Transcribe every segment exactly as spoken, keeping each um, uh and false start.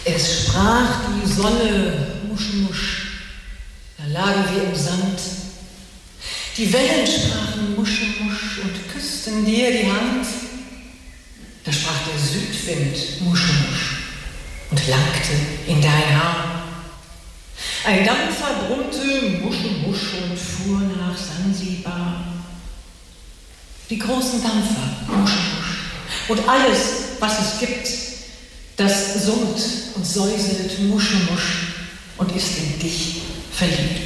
Es sprach die Sonne, musch, musch, da lagen wir im Sand. Die Wellen sprachen musch, musch und küssten dir die Hand. Da sprach der Südwind musch, musch und langte in dein Haar. Ein Dampfer brummte musch, musch und fuhr nach Sansibar. Die großen Dampfer, musch, musch und alles, was es gibt, das summt und säuselt musch, musch und ist in dich verliebt.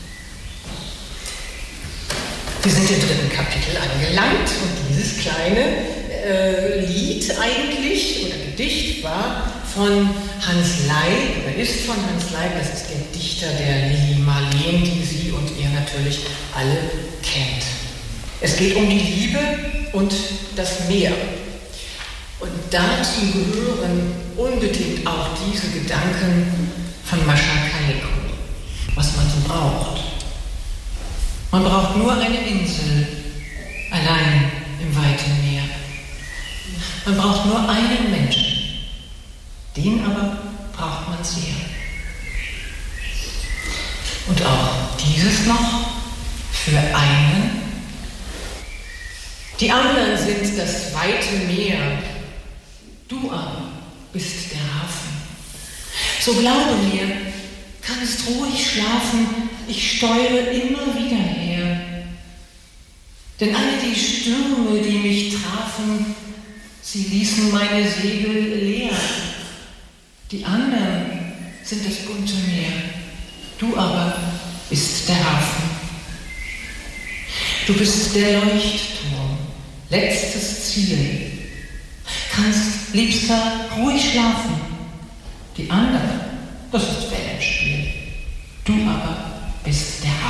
Wir sind im dritten Kapitel angelangt und dieses kleine äh, Lied eigentlich oder Gedicht war von Hans Leib oder ist von Hans Leib, das ist der Dichter der Lili Marleen, die Sie und ihr natürlich alle kennt. Es geht um die Liebe und das Meer. Und dazu gehören unbedingt auch diese Gedanken von Mascha Kaleko, was man so braucht. Man braucht nur eine Insel, allein im weiten Meer. Man braucht nur einen Menschen, den aber braucht man sehr. Und auch dieses noch für einen. Die anderen sind das weite Meer, du aber bist der Hafen. So glaube mir, kannst ruhig schlafen, ich steuere immer wieder her. Denn alle die Stürme, die mich trafen, sie ließen meine Segel leer. Die anderen sind das bunte Meer, du aber bist der Hafen. Du bist der Leuchtturm, letztes Ziel. Kannst, Liebster, ruhig schlafen. Die anderen, das ist Wellenspiel. Du aber bist der